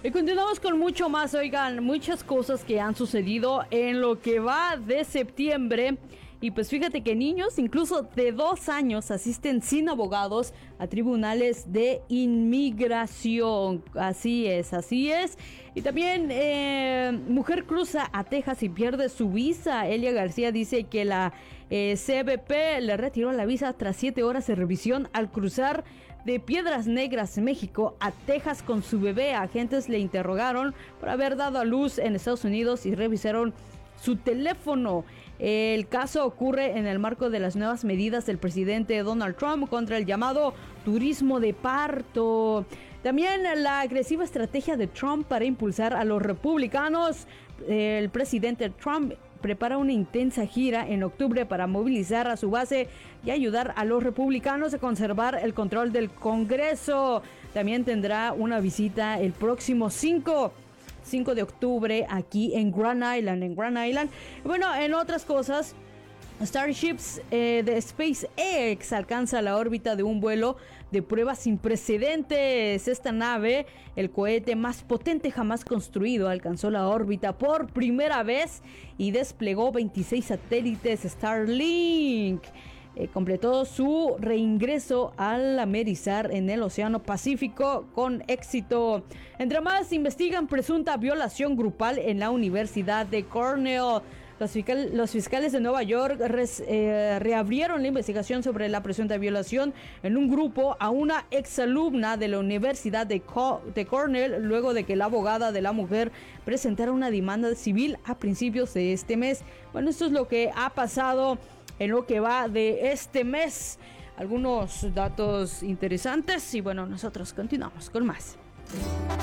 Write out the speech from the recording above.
Y continuamos con mucho más. Oigan, muchas cosas que han sucedido en lo que va de septiembre. Y pues fíjate que niños, incluso de 2 años, asisten sin abogados a tribunales de inmigración. Así es, así es. Y también mujer cruza a Texas y pierde su visa. Elia García dice que la CBP le retiró la visa tras 7 horas de revisión al cruzar de Piedras Negras, México, a Texas con su bebé. Agentes le interrogaron por haber dado a luz en Estados Unidos y revisaron su teléfono. El caso ocurre en el marco de las nuevas medidas del presidente Donald Trump contra el llamado turismo de parto. También la agresiva estrategia de Trump para impulsar a los republicanos. El presidente Trump prepara una intensa gira en octubre para movilizar a su base y ayudar a los republicanos a conservar el control del Congreso. También tendrá una visita el próximo 5 de octubre aquí en Grand Island. Bueno, en otras cosas, Starships de SpaceX alcanza la órbita de un vuelo de prueba sin precedentes. Esta nave, el cohete más potente jamás construido, alcanzó la órbita por primera vez y desplegó 26 satélites Starlink. Completó su reingreso al amerizar en el Océano Pacífico con éxito. Entre más, investigan presunta violación grupal en la Universidad de Cornell. Los fiscales de Nueva York reabrieron la investigación sobre la presunta violación en un grupo a una exalumna de la Universidad de Cornell, luego de que la abogada de la mujer presentara una demanda civil a principios de este mes. Bueno, esto es lo que ha pasado en lo que va de este mes. Algunos datos interesantes y bueno, nosotros continuamos con más.